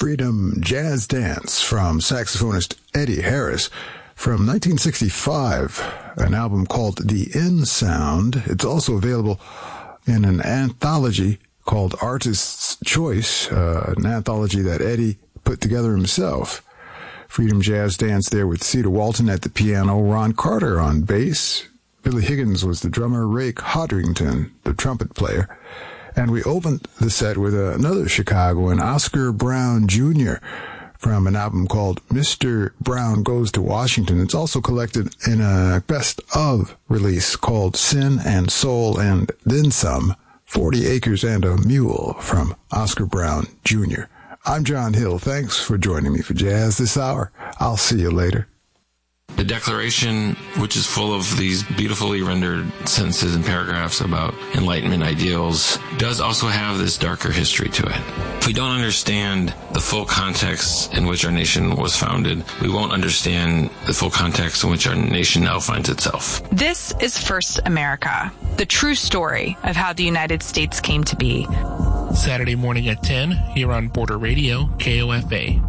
Freedom Jazz Dance from saxophonist Eddie Harris from 1965, an album called The In Sound. It's also available in an anthology called Artist's Choice, an anthology that Eddie put together himself. Freedom Jazz Dance there with Cedar Walton at the piano, Ron Carter on bass, Billy Higgins was the drummer, Ray Codrington, the trumpet player. And we opened the set with another Chicagoan, Oscar Brown Jr., from an album called Mr. Brown Goes to Washington. It's also collected in a best of release called Sin and Soul and Then Some, 40 Acres and a Mule from Oscar Brown Jr. I'm John Hill. Thanks for joining me for Jazz this hour. I'll see you later. The Declaration, which is full of these beautifully rendered sentences and paragraphs about Enlightenment ideals, does also have this darker history to it. If we don't understand the full context in which our nation was founded, we won't understand the full context in which our nation now finds itself. This is First America, the true story of how the United States came to be. Saturday morning at 10 here on Border Radio, KOFA.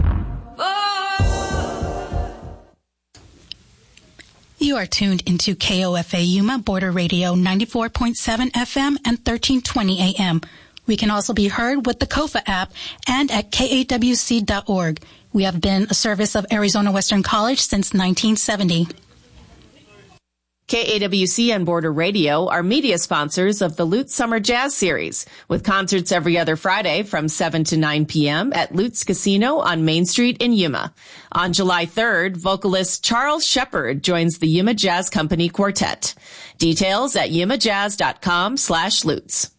You are tuned into KOFA Yuma Border Radio 94.7 FM and 1320 AM. We can also be heard with the KOFA app and at KAWC.org. We have been a service of Arizona Western College since 1970. KAWC and Border Radio are media sponsors of the Lutz Summer Jazz Series, with concerts every other Friday from 7 to 9 p.m. at Lutz Casino on Main Street in Yuma. On July 3rd, vocalist Charles Shepard joins the Yuma Jazz Company Quartet. Details at yumajazz.com/Lutz.